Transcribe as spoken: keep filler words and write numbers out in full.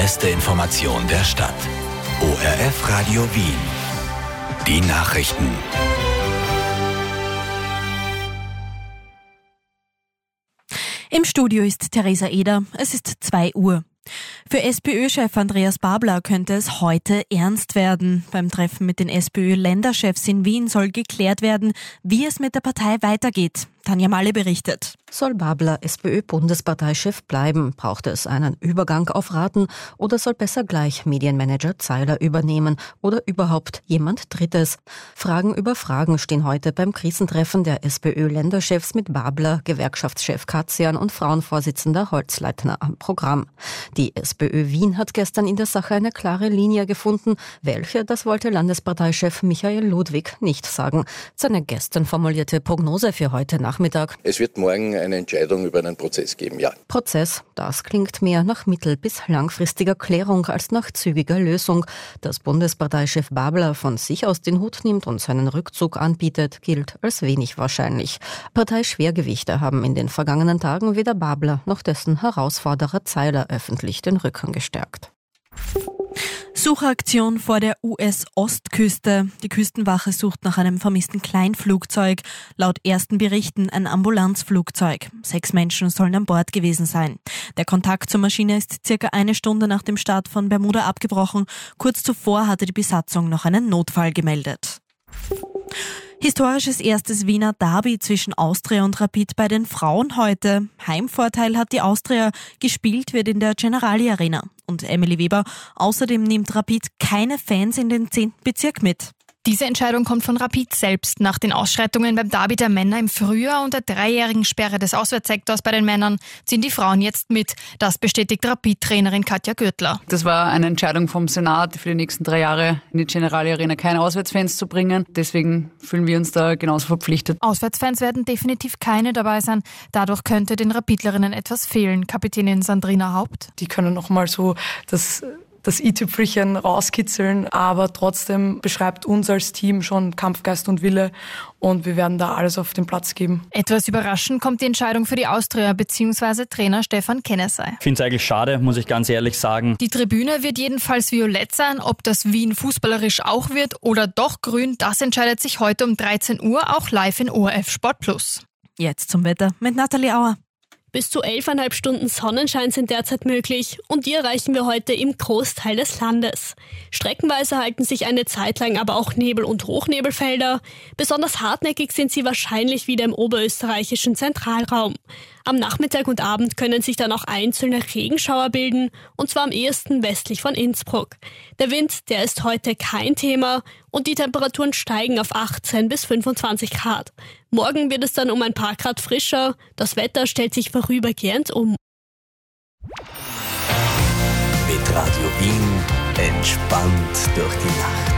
beste Information der Stadt. O R F Radio Wien. Die Nachrichten. Im Studio ist Theresa Eder. Es ist zwei Uhr. Für SPÖ-Chef Andreas Babler könnte es heute ernst werden. Beim Treffen mit den SPÖ-Länderchefs in Wien soll geklärt werden, wie es mit der Partei weitergeht. Tanja Malle berichtet. Soll Babler SPÖ-Bundesparteichef bleiben? Braucht es einen Übergang auf Raten oder soll besser gleich Medienmanager Zeiler übernehmen oder überhaupt jemand Drittes? Fragen über Fragen stehen heute beim Krisentreffen der SPÖ-Länderchefs mit Babler, Gewerkschaftschef Katzian und Frauenvorsitzender Holzleitner am Programm. Die SPÖ Wien hat gestern in der Sache eine klare Linie gefunden. Welche, das wollte Landesparteichef Michael Ludwig nicht sagen. Seine gestern formulierte Prognose für heute Nachmittag: Es wird morgen eine Entscheidung über einen Prozess geben, ja. Prozess, das klingt mehr nach mittel- bis langfristiger Klärung als nach zügiger Lösung. Dass Bundesparteichef Babler von sich aus den Hut nimmt und seinen Rückzug anbietet, gilt als wenig wahrscheinlich. Parteischwergewichte haben in den vergangenen Tagen weder Babler noch dessen Herausforderer Zeiler öffentlich den Rücken gestärkt. Suchaktion vor der U S-Ostküste. Die Küstenwache sucht nach einem vermissten Kleinflugzeug. Laut ersten Berichten ein Ambulanzflugzeug. Sechs Menschen sollen an Bord gewesen sein. Der Kontakt zur Maschine ist circa eine Stunde nach dem Start von Bermuda abgebrochen. Kurz zuvor hatte die Besatzung noch einen Notfall gemeldet. Historisches erstes Wiener Derby zwischen Austria und Rapid bei den Frauen heute. Heimvorteil hat die Austria, gespielt wird in der Generali Arena. Und Emily Weber, außerdem nimmt Rapid keine Fans in den zehnten Bezirk mit. Diese Entscheidung kommt von Rapid selbst nach den Ausschreitungen beim Derby der Männer im Frühjahr und der dreijährigen Sperre des Auswärtssektors bei den Männern ziehen die Frauen jetzt mit. Das bestätigt Rapid-Trainerin Katja Gürtler. Das war eine Entscheidung vom Senat, für die nächsten drei Jahre in die Generali Arena keine Auswärtsfans zu bringen. Deswegen fühlen wir uns da genauso verpflichtet. Auswärtsfans werden definitiv keine dabei sein. Dadurch könnte den Rapidlerinnen etwas fehlen. Kapitänin Sandrina Haupt. Die können nochmal so das... das i-Tüpfelchen rauskitzeln, aber trotzdem beschreibt uns als Team schon Kampfgeist und Wille und wir werden da alles auf den Platz geben. Etwas überraschend kommt die Entscheidung für die Austria bzw. Trainer Stefan Kennesey. Ich finde es eigentlich schade, muss ich ganz ehrlich sagen. Die Tribüne wird jedenfalls violett sein. Ob das Wien fußballerisch auch wird oder doch grün, das entscheidet sich heute um dreizehn Uhr, auch live in O R F Sport Plus. Jetzt zum Wetter mit Nathalie Auer. Bis zu elfeinhalb Stunden Sonnenschein sind derzeit möglich und die erreichen wir heute im Großteil des Landes. Streckenweise halten sich eine Zeit lang aber auch Nebel- und Hochnebelfelder. Besonders hartnäckig sind sie wahrscheinlich wieder im oberösterreichischen Zentralraum. Am Nachmittag und Abend können sich dann auch einzelne Regenschauer bilden, und zwar am ehesten westlich von Innsbruck. Der Wind, der ist heute kein Thema und die Temperaturen steigen auf achtzehn bis fünfundzwanzig Grad. Morgen wird es dann um ein paar Grad frischer. Das Wetter stellt sich vorübergehend um. Mit Radio Wien entspannt durch die Nacht.